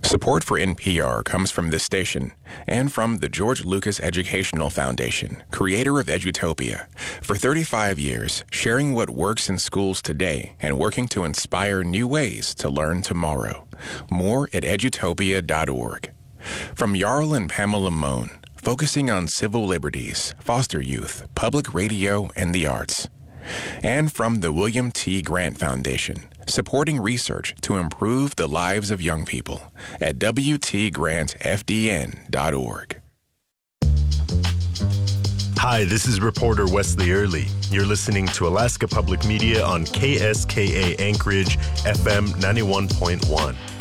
Support for NPR comes from this station and from the George Lucas Educational Foundation, creator of Edutopia. For 35 years, sharing what works in schools today and working to inspire new ways to learn tomorrow. More at edutopia.org. From Jarl and Pamela Mohn, focusing on civil liberties, foster youth, public radio, and the arts. And from the William T. Grant Foundation, supporting research to improve the lives of young people at WTGrantFDN.org. Hi, this is reporter Wesley Early. You're listening to Alaska Public Media on KSKA Anchorage, FM 91.1.